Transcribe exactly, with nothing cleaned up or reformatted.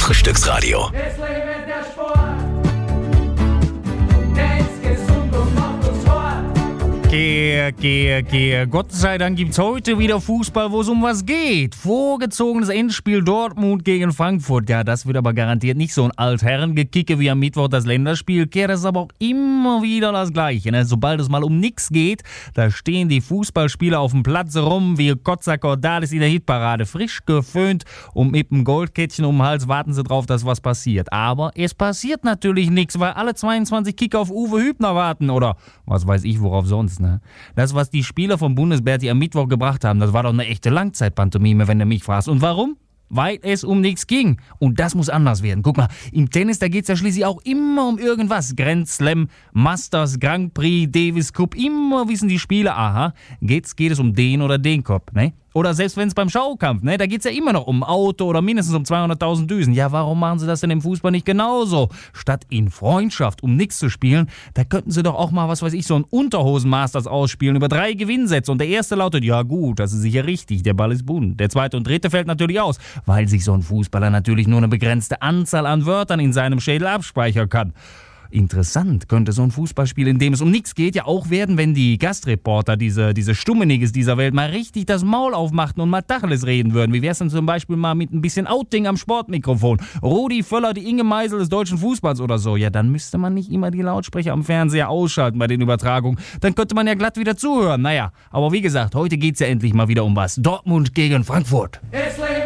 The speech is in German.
Frühstücksradio. Es lebe der Sport. Der ist gesund und macht uns hart. Gehe, gehe, gehe. Gott sei Dank gibt's heute wieder Fußball, wo es um was geht. Vorgezogenes Endspiel Dortmund gegen Frankfurt. Ja, das wird aber garantiert nicht so ein Altherrengekicke wie am Mittwoch das Länderspiel. Das ist aber auch immer wieder das Gleiche. Ne? Sobald es mal um nichts geht, da stehen die Fußballspieler auf dem Platz rum wie Kotza Cordalis in der Hitparade. Frisch geföhnt und mit dem Goldkettchen um den Hals warten sie drauf, dass was passiert. Aber es passiert natürlich nichts, weil alle zweiundzwanzig Kicker auf Uwe Hübner warten. Oder was weiß ich, worauf sonst. Ne? Das, was die Spieler von Bundesberti am Mittwoch gebracht haben, das war doch eine echte Langzeitpantomime, wenn du mich fragst. Und warum? Weil es um nichts ging. Und das muss anders werden. Guck mal, im Tennis, da geht's ja schließlich auch immer um irgendwas. Grand Slam, Masters, Grand Prix, Davis Cup. Immer wissen die Spieler, aha, geht's, geht es um den oder den Kopf, ne? Oder selbst wenn es beim Schaukampf, ne? Da geht's ja immer noch um Auto oder mindestens um zweihunderttausend Düsen. Ja, warum machen sie das denn im Fußball nicht genauso? Statt in Freundschaft um nichts zu spielen, da könnten sie doch auch mal, was weiß ich, so ein Unterhosen-Masters ausspielen über drei Gewinnsätze. Und der erste lautet, ja gut, das ist sicher richtig, der Ball ist bunt. Der zweite und dritte fällt natürlich aus, weil sich so ein Fußballer natürlich nur eine begrenzte Anzahl an Wörtern in seinem Schädel abspeichern kann. Interessant könnte so ein Fußballspiel, in dem es um nichts geht, ja auch werden, wenn die Gastreporter, diese, diese Stummeniges dieser Welt, mal richtig das Maul aufmachten und mal Tacheles reden würden. Wie wär's denn zum Beispiel mal mit ein bisschen Outing am Sportmikrofon? Rudi Völler, die Inge Meisel des deutschen Fußballs oder so. Ja, dann müsste man nicht immer die Lautsprecher am Fernseher ausschalten bei den Übertragungen. Dann könnte man ja glatt wieder zuhören. Naja, aber wie gesagt, heute geht's ja endlich mal wieder um was. Dortmund gegen Frankfurt. Es lebe